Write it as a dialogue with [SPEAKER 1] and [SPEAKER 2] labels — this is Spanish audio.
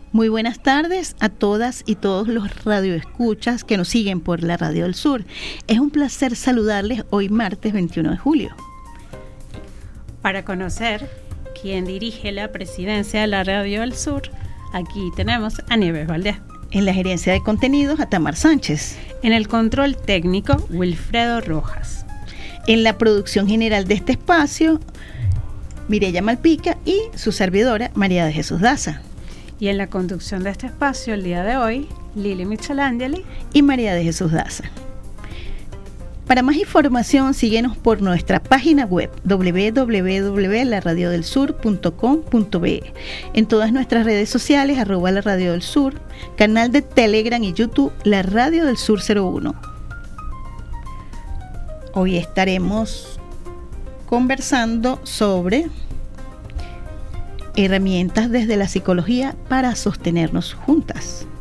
[SPEAKER 1] Muy buenas tardes a todas y todos los radioescuchas que nos siguen por la Radio del Sur. Es un placer saludarles hoy martes 21 de julio.
[SPEAKER 2] Para conocer quién dirige la presidencia de la Radio del Sur, aquí tenemos a Nieves Valdés.
[SPEAKER 1] En la gerencia de contenidos, a Tamar Sánchez.
[SPEAKER 2] En el control técnico, Wilfredo Rojas.
[SPEAKER 1] En la producción general de este espacio, Mireya Malpica y su servidora, María de Jesús Daza.
[SPEAKER 2] Y en la conducción de este espacio el día de hoy, Lili Michelangeli
[SPEAKER 1] y María de Jesús Daza. Para más información, síguenos por nuestra página web www.laradiodelsur.com.be, en todas nuestras redes sociales, @La Radio del Sur, canal de Telegram y YouTube, La Radio del Sur 01. Hoy estaremos conversando sobre herramientas desde la psicología para sostenernos juntas.